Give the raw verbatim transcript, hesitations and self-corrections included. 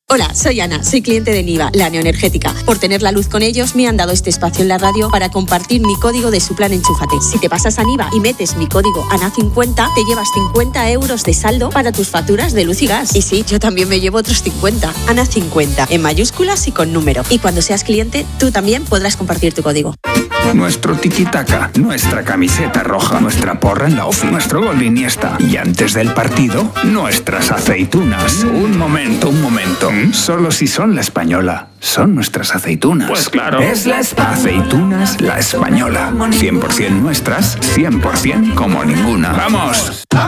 Hola, soy Ana, soy cliente de Niva, la neoenergética. Por tener la luz con ellos, me han dado este espacio en la radio para compartir mi código de su plan Enchúfate. Si te pasas a Niva y metes mi código A N A cincuenta, te llevas cincuenta euros de saldo para tus facturas de luz y gas. Y sí, yo también me llevo otros cincuenta. A N A cincuenta, en mayúsculas y con número. Y cuando seas cliente, tú también podrás compartir tu código. Nuestro tiki-taka, nuestra camiseta roja, nuestra porra en la ofi, nuestro gol de Iniesta. Y antes del partido, nuestras aceitunas. Un momento, un momento. Solo si son la española. Son nuestras aceitunas. Pues claro. Es la esp- Aceitunas La Española. cien por ciento nuestras, cien por ciento como ninguna. ¡Vamos!